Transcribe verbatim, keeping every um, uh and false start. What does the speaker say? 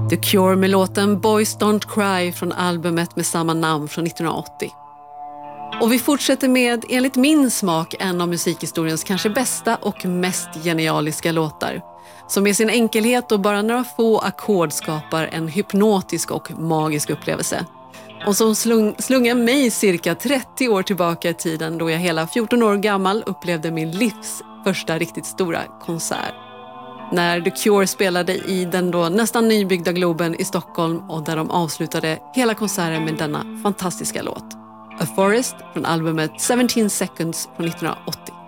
The Cure med låten Boys Don't Cry från albumet med samma namn från nittonhundraåttio. Och vi fortsätter med, enligt min smak, en av musikhistoriens kanske bästa och mest genialiska låtar. Som med sin enkelhet och bara några få ackord skapar en hypnotisk och magisk upplevelse. Och som slung, slungar mig cirka trettio år tillbaka i tiden, då jag hela fjorton år gammal upplevde min livs första riktigt stora konsert. När The Cure spelade i den då nästan nybyggda Globen i Stockholm, och där de avslutade hela konserten med denna fantastiska låt. A Forest från albumet seventeen seconds från nittonhundraåttio.